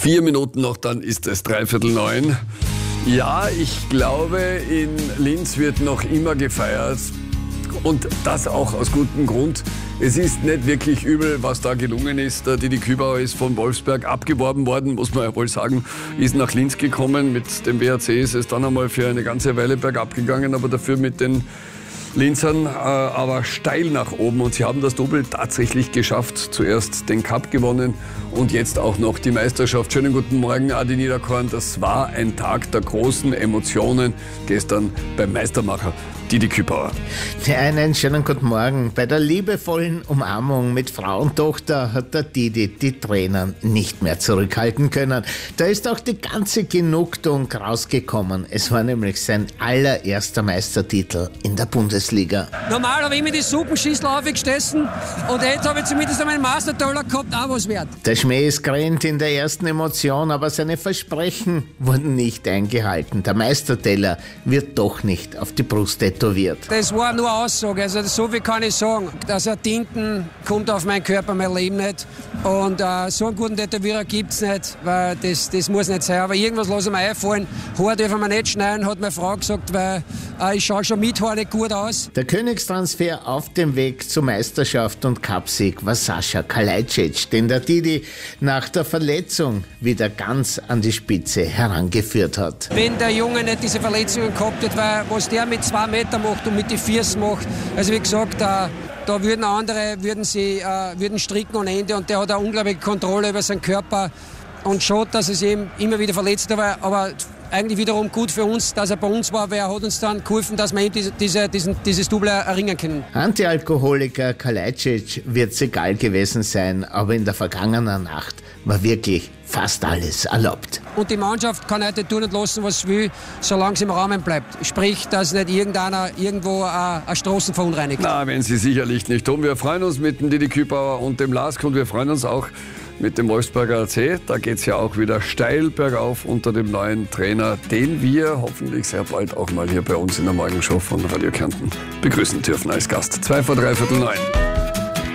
4 Minuten noch, dann ist es 8:45. Ja, ich glaube, in Linz wird noch immer gefeiert. Und das auch aus gutem Grund. Es ist nicht wirklich übel, was da gelungen ist. Der Didi Kübauer ist von Wolfsberg abgeworben worden, muss man ja wohl sagen. Ist nach Linz gekommen. Mit dem WRC ist es dann einmal für eine ganze Weile bergab gegangen, aber dafür mit den Linzern aber steil nach oben. Und sie haben das Double tatsächlich geschafft. Zuerst den Cup gewonnen und jetzt auch noch die Meisterschaft. Schönen guten Morgen, Adi Niederkorn. Das war ein Tag der großen Emotionen gestern beim Meistermacher Didi Kübauer. Einen schönen guten Morgen. Bei der liebevollen Umarmung mit Frau und Tochter hat der Didi die Tränen nicht mehr zurückhalten können. Da ist auch die ganze Genugtuung rausgekommen. Es war nämlich sein allererster Meistertitel in der Bundesliga. Normal habe ich immer die Suppenschüssel aufgegessen und jetzt habe ich zumindest meinen Mastertaler gehabt, auch was wert. Der Schmäh ist grennt in der ersten Emotion, aber seine Versprechen wurden nicht eingehalten. Der Meisterteller wird doch nicht auf die Brust tätowiert. Das war nur Aussage, also so viel kann ich sagen. Dass er Tinten kommt auf meinen Körper, mein Leben nicht. Und so einen guten Tätowierer gibt es nicht, weil das muss nicht sein. Aber irgendwas lasse ich mir einfallen. Haar dürfen wir nicht schneiden, hat meine Frau gesagt, weil ich schaue schon mit Haar nicht gut aus. Der Königstransfer auf dem Weg zur Meisterschaft und Cupsieg war Sascha Kalajdzic, den der Didi nach der Verletzung wieder ganz an die Spitze herangeführt hat. Wenn der Junge nicht diese Verletzungen gehabt hat, weil was der mit 2 Meter macht und mit den Füßen macht, also wie gesagt, da würden andere würden stricken ohne Ende und der hat eine unglaubliche Kontrolle über seinen Körper und schaut, dass es ihm immer wieder verletzt war, aber eigentlich wiederum gut für uns, dass er bei uns war, weil er hat uns dann geholfen, dass wir ihm dieses Double erringen können. Antialkoholiker Kalajdzic wird es egal gewesen sein, aber in der vergangenen Nacht war wirklich fast alles erlaubt. Und die Mannschaft kann heute tun und lassen, was sie will, solange sie im Rahmen bleibt. Sprich, dass nicht irgendeiner irgendwo eine Straßen verunreinigt. Na, wenn sie sicherlich nicht tun. Wir freuen uns mit dem Didi Kübauer und dem LASK und wir freuen uns auch mit dem Wolfsberger AC. Da geht es ja auch wieder steil bergauf unter dem neuen Trainer, den wir hoffentlich sehr bald auch mal hier bei uns in der Morgenshow von Radio Kärnten begrüßen dürfen als Gast. 8:45.